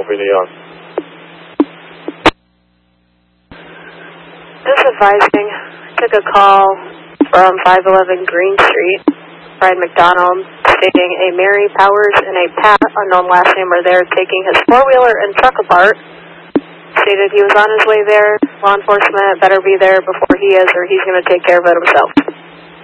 LPD on. Just advising, took a call from 511 Green Street, Ryan McDonald, stating a Mary Powers and a Pat, unknown last name, were there taking his four-wheeler and truck apart. Stated he was on his way there. Law enforcement better be there before he is, or he's going to take care of it himself.